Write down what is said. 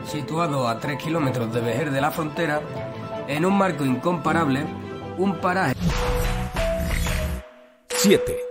situado a 3 kilómetros de Vejer de la Frontera, en un marco incomparable, un paraje. 7.